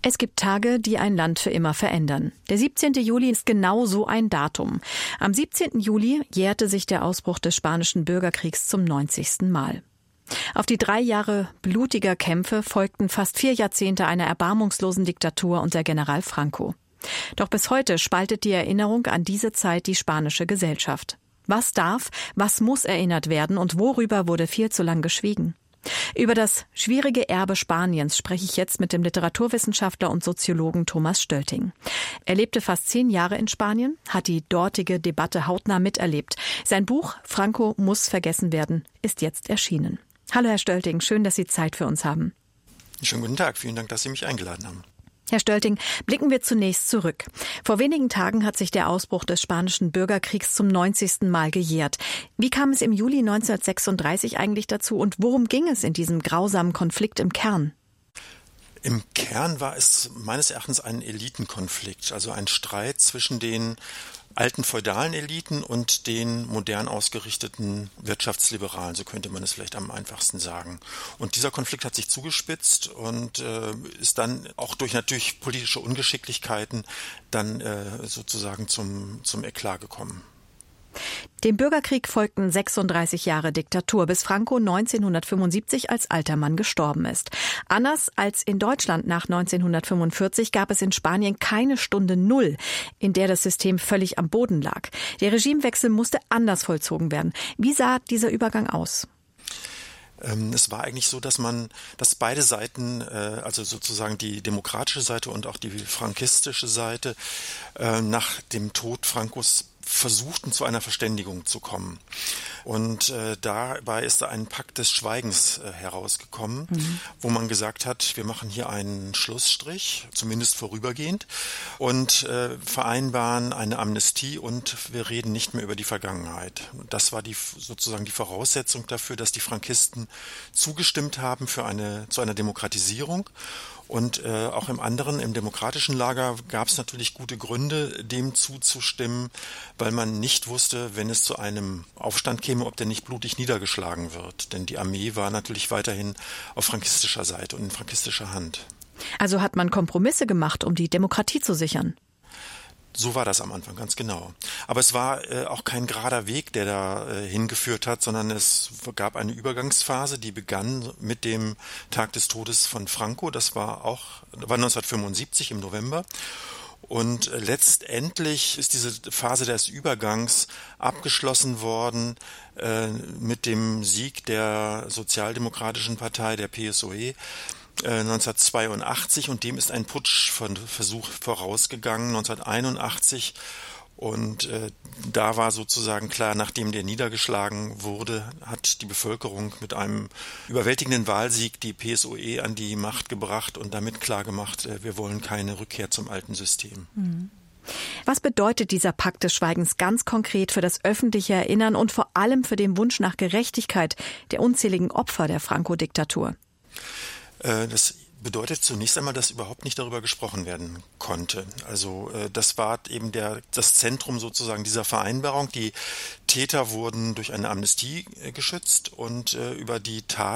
Es gibt Tage, die ein Land für immer verändern. Der 17. Juli ist genau so ein Datum. Am 17. Juli jährte sich der Ausbruch des Spanischen Bürgerkriegs zum 90. Mal. Auf die 3 Jahre blutiger Kämpfe folgten fast 4 Jahrzehnte einer erbarmungslosen Diktatur unter General Franco. Doch bis heute spaltet die Erinnerung an diese Zeit die spanische Gesellschaft. Was darf, was muss erinnert werden und worüber wurde viel zu lang geschwiegen? Über das schwierige Erbe Spaniens spreche ich jetzt mit dem Literaturwissenschaftler und Soziologen Thomas Stölting. Er lebte fast 10 Jahre in Spanien, hat die dortige Debatte hautnah miterlebt. Sein Buch »Franco muss vergessen werden« ist jetzt erschienen. Hallo Herr Stölting, schön, dass Sie Zeit für uns haben. Schönen guten Tag, vielen Dank, dass Sie mich eingeladen haben. Herr Stölting, blicken wir zunächst zurück. Vor wenigen Tagen hat sich der Ausbruch des Spanischen Bürgerkriegs zum 90. Mal gejährt. Wie kam es im Juli 1936 eigentlich dazu und worum ging es in diesem grausamen Konflikt im Kern? Im Kern war es meines Erachtens ein Elitenkonflikt, also ein Streit zwischen den alten feudalen Eliten und den modern ausgerichteten Wirtschaftsliberalen, so könnte man es vielleicht am einfachsten sagen. Und dieser Konflikt hat sich zugespitzt und ist dann auch durch natürlich politische Ungeschicklichkeiten dann sozusagen zum Eklat gekommen. Dem Bürgerkrieg folgten 36 Jahre Diktatur, bis Franco 1975 als alter Mann gestorben ist. Anders als in Deutschland nach 1945 gab es in Spanien keine Stunde Null, in der das System völlig am Boden lag. Der Regimewechsel musste anders vollzogen werden. Wie sah dieser Übergang aus? Es war eigentlich so, dass beide Seiten, also sozusagen die demokratische Seite und auch die frankistische Seite, nach dem Tod Francos versuchten, zu einer Verständigung zu kommen. Und dabei ist da ein Pakt des Schweigens herausgekommen, wo man gesagt hat, wir machen hier einen Schlussstrich, zumindest vorübergehend, und vereinbaren eine Amnestie und wir reden nicht mehr über die Vergangenheit. Das war sozusagen die Voraussetzung dafür, dass die Frankisten zugestimmt haben zu einer Demokratisierung. Und auch im demokratischen Lager gab es natürlich gute Gründe, dem zuzustimmen, weil man nicht wusste, wenn es zu einem Aufstand käme, ob der nicht blutig niedergeschlagen wird. Denn die Armee war natürlich weiterhin auf frankistischer Seite und in frankistischer Hand. Also hat man Kompromisse gemacht, um die Demokratie zu sichern? So war das am Anfang, ganz genau. Aber es war auch kein gerader Weg, der da hingeführt hat, sondern es gab eine Übergangsphase, die begann mit dem Tag des Todes von Franco. Das war 1975 im November. Und letztendlich ist diese Phase des Übergangs abgeschlossen worden mit dem Sieg der Sozialdemokratischen Partei, der PSOE, 1982, und dem ist ein Putschversuch vorausgegangen, 1981. Und da war sozusagen klar, nachdem der niedergeschlagen wurde, hat die Bevölkerung mit einem überwältigenden Wahlsieg die PSOE an die Macht gebracht und damit klargemacht, wir wollen keine Rückkehr zum alten System. Was bedeutet dieser Pakt des Schweigens ganz konkret für das öffentliche Erinnern und vor allem für den Wunsch nach Gerechtigkeit der unzähligen Opfer der Franco-Diktatur? Das bedeutet zunächst einmal, dass überhaupt nicht darüber gesprochen werden konnte. Also das war eben das Zentrum sozusagen dieser Vereinbarung. Die Täter wurden durch eine Amnestie geschützt und über die Tat